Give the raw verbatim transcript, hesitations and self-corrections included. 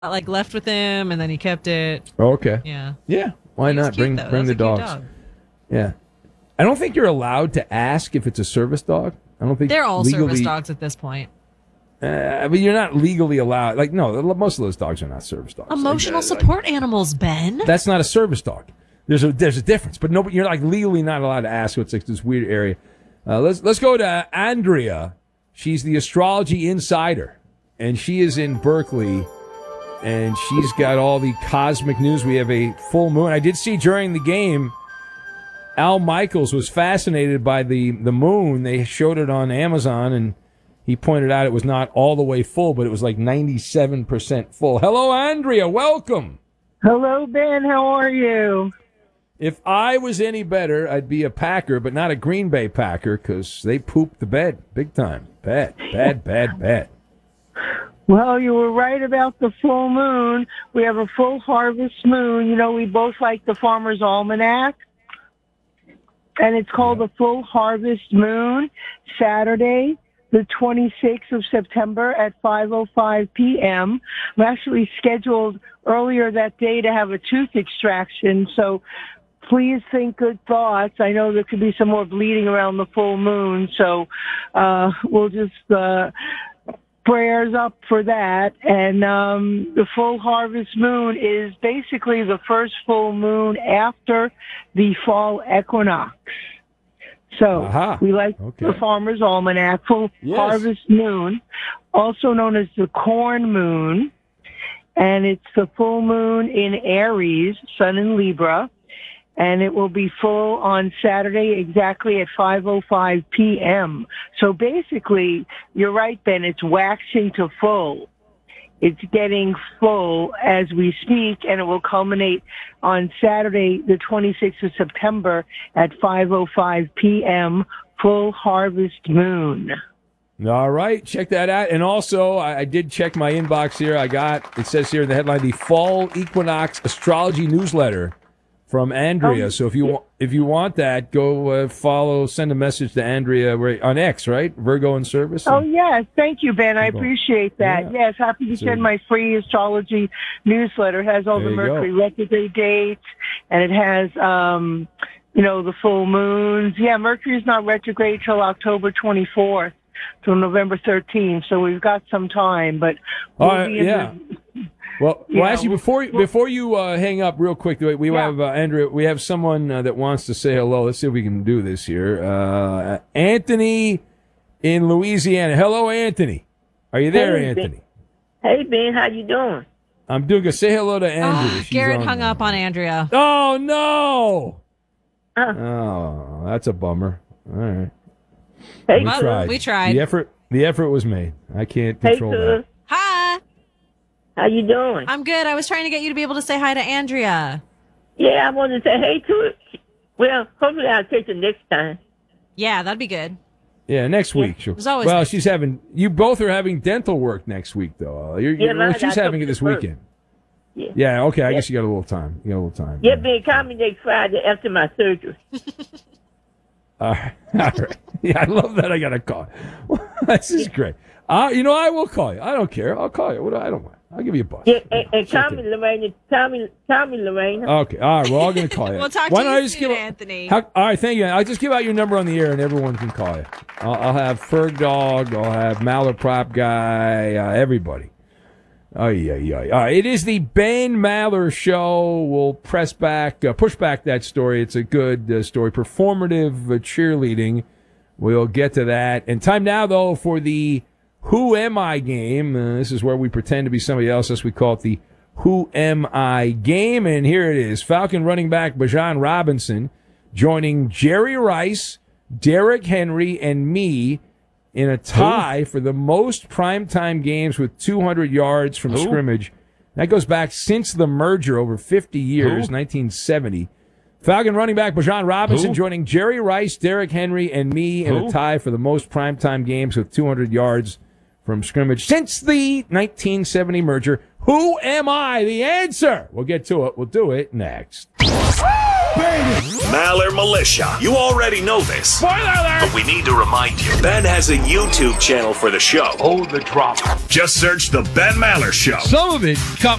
like left with him, and then he kept it. Oh, okay. Yeah. Yeah. Why He was not cute, bring though. bring That the was a cute dogs? dog. Yeah. I don't think you're allowed to ask if it's a service dog. I don't think They're all legally, service dogs at this point. Uh, but you're not legally allowed. Like, no, most of those dogs are not service dogs. Emotional Like, uh, support animals, Ben. That's not a service dog. There's a there's a difference, but no, you're like legally not allowed to ask. So it's like this weird area. Uh, let's let's go to Andrea. She's the astrology insider, and she is in Berkeley, and she's got all the cosmic news. We have a full moon. I did see during the game, Al Michaels was fascinated by the the moon. They showed it on Amazon, and he pointed out it was not all the way full, but it was like ninety-seven percent full. Hello, Andrea. Welcome. Hello, Ben. How are you? If I was any better, I'd be a Packer, but not a Green Bay Packer because they pooped the bed big time. Bad, bad, bad, bad. Well, you were right about the full moon. We have a full harvest moon. You know, we both like the Farmer's Almanac. And it's called Yeah. the Full Harvest Moon, Saturday, the twenty-sixth of September at five oh five p.m. I'm actually scheduled earlier that day to have a tooth extraction, so please think good thoughts. I know there could be some more bleeding around the full moon, so uh, we'll just uh, prayers up for that. And um, the full harvest moon is basically the first full moon after the fall equinox. So Aha. we like Okay. the Farmer's Almanac, full Yes. harvest moon, also known as the corn moon. And it's the full moon in Aries, Sun in Libra. And it will be full on Saturday exactly at five oh five p.m. So basically, you're right, Ben, it's waxing to full. It's getting full as we speak, and it will culminate on Saturday, the twenty-sixth of September at five oh five p.m., full harvest moon. All right, check that out. And also, I, I did check my inbox here. I got, it says here in the headline, the Fall Equinox Astrology Newsletter from Andrea. Oh, so if you want, if you want that, go uh, follow, send a message to Andrea right, on X, right? Virgo in Service. Oh, yes. Thank you, Ben. I Virgo. appreciate that. Yeah. Yes, happy to So- send my free astrology newsletter. It has all There the you go. Mercury retrograde dates, and it has, um, you know, the full moons. Yeah, Mercury's not retrograde till October twenty-fourth, till November thirteenth, so we've got some time. But All we'll right, be in yeah. the- Well, Yeah, well, actually, well- before before you uh, hang up, real quick, we we Yeah. have uh, Andrea. We have someone uh, that wants to say hello. Let's see if we can do this here. Uh, Anthony in Louisiana. Hello, Anthony. Are you there, Hey, Anthony? Hey, Ben, how you doing? I'm doing good. Say hello to Andrea. Oh, She's Garrett on hung there. up on Andrea. Oh no! Uh. Oh, that's a bummer. All right, Hey, we Well, tried. we tried. The effort, the effort was made. I can't hey, control that. cuz. Hi. How you doing? I'm good. I was trying to get you to be able to say hi to Andrea. Yeah, I wanted to say hey to it. Well, hopefully I'll catch it next time. Yeah, that'd be good. Yeah, next week. She'll, There's always well, next she's having. You both are having dental work next week, though. Uh, You're, Yeah, you're, mine, she's I having took it this the first. weekend. Yeah. Yeah. Okay. I Yeah. guess you got a little time. You got a little time. Yeah, Ben, call me next Friday after my surgery. All right. All right. Yeah, I love that. I got a call. This is great. Uh, you know, I will call you. I don't care. I'll call you. What? I don't mind. I'll give you a buzz. Yeah, and, and Check call me, in. Lorraine. Call me, call me, Lorraine. Okay. All right. We're all going to call you. We'll talk Why to don't you I just soon, give, Anthony. How, all right. Thank you. I'll just give out your number on the air, and everyone can call you. I'll, I'll have Ferg Dog. I'll have Malaprop Guy. Uh, everybody. Oh yeah, yeah. All right. It is the Ben Maller Show. We'll press back, uh, push back that story. It's a good uh, story. Performative uh, cheerleading. We'll get to that. And time now, though, for the Who Am I game. Uh, this is where we pretend to be somebody else, as we call it the Who Am I game. And here it is. Falcon running back Bijan Robinson joining Jerry Rice, Derrick Henry, and me in a tie for the most primetime games with two hundred yards from scrimmage. That goes back since the merger over fifty years, Who? nineteen seventy. Falcon running back Bijan Robinson Who? joining Jerry Rice, Derrick Henry, and me in Who? a tie for the most primetime games with two hundred yards from scrimmage since the nineteen seventy merger. Who am I? The answer. We'll get to it. We'll do it next. Maller Militia. You already know this. Spoiler alert! But we need to remind you. Ben has a YouTube channel for the show. Oh, the drop. Just search The Ben Maller Show. Some of it caught